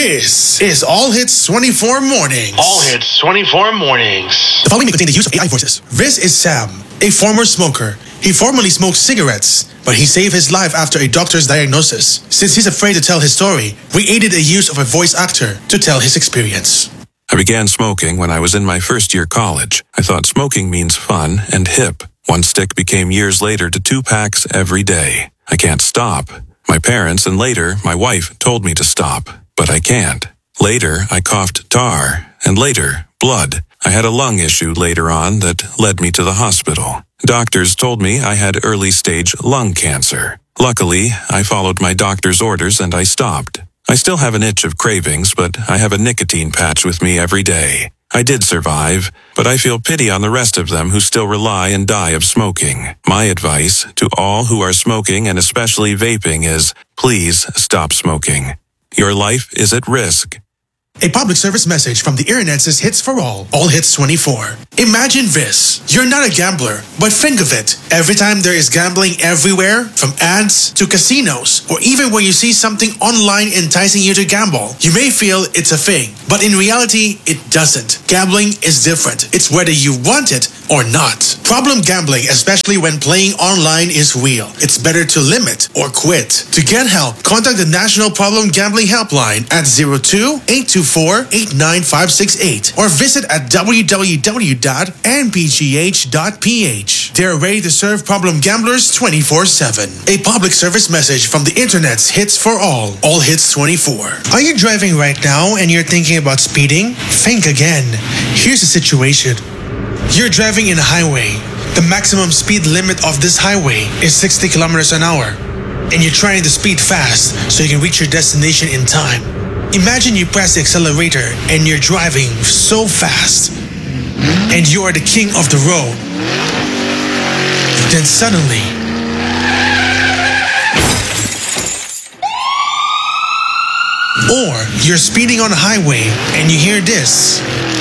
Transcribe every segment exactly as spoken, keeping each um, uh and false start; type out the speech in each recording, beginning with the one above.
This is All Hits twenty-four Mornings. All Hits twenty-four Mornings. The following may contain the use of A I voices. This is Sam, a former smoker. He formerly smoked cigarettes, but he saved his life after a doctor's diagnosis. Since he's afraid to tell his story, we aided the use of a voice actor to tell his experience. I began smoking when I was in my first year college. I thought smoking means fun and hip. One stick became years later to two packs every day. I can't stop. My parents and later my wife told me to stop, but I can't. Later I coughed tar, and later blood. I had a lung issue later on that led me to the hospital. Doctors told me I had early-stage lung cancer. Luckily, I followed my doctor's orders and I stopped. I still have an itch of cravings, but I have a nicotine patch with me every day. I did survive, but I feel pity on the rest of them who still rely and die of smoking. My advice to all who are smoking and especially vaping is, please stop smoking. Your life is at risk. A public service message from the Internet's Hits for All, All Hits twenty-four. Imagine this. You're not a gambler, but think of it. Every time there is gambling everywhere, from ads to casinos, or even when you see something online enticing you to gamble, you may feel it's a thing, but in reality, it doesn't. Gambling is different. It's whether you want it or not. Problem gambling, especially when playing online, is real. It's better to limit or quit. To get help, contact the National Problem Gambling Helpline at zero two eight two four eight nine five six eight or visit at w w w dot n p g h dot p h. They're ready to serve problem gamblers twenty-four seven. A public service message from the Internet's Hits for All, All Hits twenty-four. Are you driving right now and you're thinking about speeding? Think again. Here's the situation. You're driving in a highway. The maximum speed limit of this highway is sixty kilometers an hour. And you're trying to speed fast so you can reach your destination in time. Imagine you press the accelerator and you're driving so fast. And you are the king of the road. Then suddenly, or you're speeding on a highway and you hear this.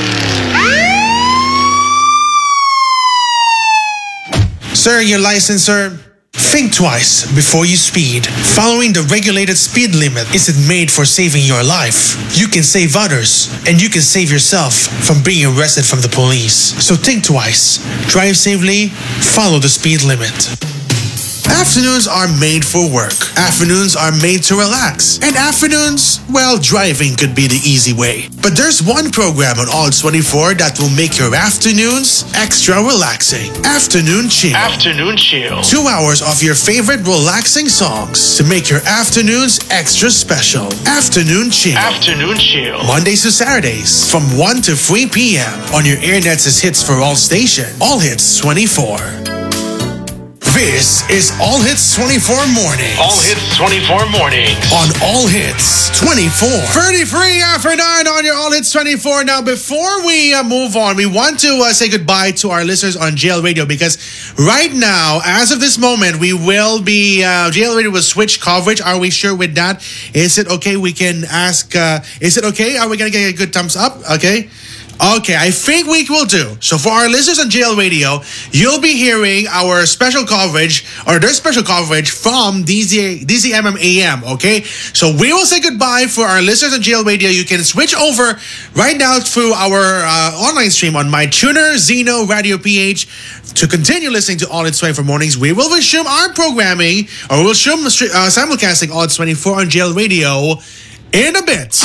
Sir, your license, sir. Think twice before you speed. Following the regulated speed limit isn't made for saving your life. You can save others, and you can save yourself from being arrested from the police. So think twice. Drive safely. Follow the speed limit. Afternoons are made for work. Afternoons are made to relax. And afternoons, well, driving could be the easy way. But there's one program on All Hits twenty-four that will make your afternoons extra relaxing. Afternoon Chill. Afternoon Chill. Two hours of your favorite relaxing songs to make your afternoons extra special. Afternoon Chill. Afternoon Chill. Mondays to Saturdays from one to three p m on your Internet's Hits for All station. All Hits twenty-four. This is All Hits twenty-four Mornings. All Hits twenty-four Mornings. On All Hits twenty-four. thirty-three after nine on your All Hits twenty-four. Now, before we uh, move on, we want to uh, say goodbye to our listeners on J L Radio because right now, as of this moment, we will be, uh, J L Radio will switch coverage. Are we sure with that? Is it okay? We can ask, uh, is it okay? Are we going to get a good thumbs up? Okay. Okay, I think we will do. So for our listeners on J L Radio, you'll be hearing our special coverage, or their special coverage from D Z, D Z M M A M, okay? So we will say goodbye for our listeners on J L Radio. You can switch over right now through our uh, online stream on MyTuner, Zeno, Radio P H to continue listening to All Hits twenty-four Mornings. We will resume our programming, or we'll resume uh, simulcasting All Hits twenty-four on J L Radio in a bit.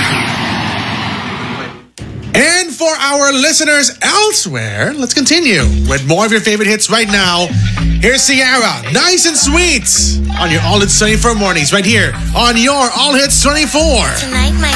And for our listeners elsewhere, let's continue with more of your favorite hits right now. Here's Ciara, Nice and Sweet, on your All Hits twenty-four Mornings, right here on your All Hits twenty-four. Tonight, my